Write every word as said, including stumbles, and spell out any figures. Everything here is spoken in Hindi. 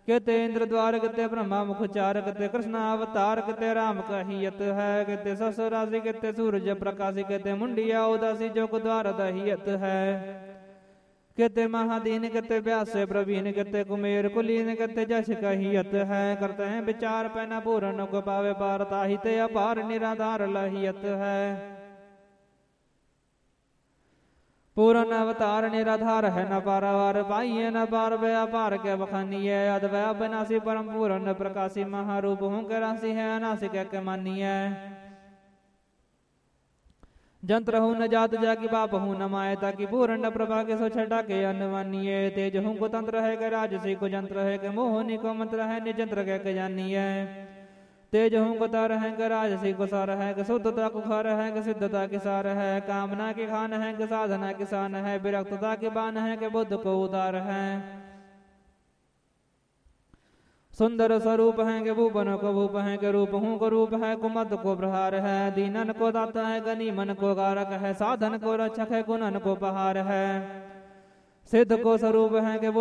कहते इंद्र द्वार कहते ब्रह्मा मुख चार कहते कृष्ण अवतार कहते राम कहियत है कहते ससुरासी कहते सूरज प्रकाशी कहते मुंडिया उदासी जोग द्वार दहियत है कहते महादीन कहते व्यास प्रवीण कहते कुमेर कुलीन कहते जश कहियत है करते हैं विचार पैना पूर्ण को पावे पारता ही ते अपार निराधार लहियत है पूर्ण अवतार निराधार है न पारावार पाइये न पार व्यापार के बखानिय अद्वय अविनाशी परम पूर्ण प्रकाशी महारूप हूँ के राशि है अनाशी के मानिय जंत्र हूँ न जात जाकी बाप हूँ न मायता की पूर्ण प्रभा के सो छटा के अनुमानिय तेज हूँ को तंत्र है के राजसी को जंत्र है के मोहनी को मंत्र है निजंत्र के जानिय तेज हूँ को तार है के राजसी को सार है के शुद्धता को खार है के सिद्धता की सार है कामना के खान है के साधना किसान है विरक्तता के बान है के बुद्ध को उदार है सुंदर स्वरूप है के भूपन को भूप है के रूप हूँ को रूप है कुमद को प्रहार है दीनन को दाता है गनी मन को गारक है साधन को रक्षक है गुणन को पहार है सिद्ध को स्वरूप है के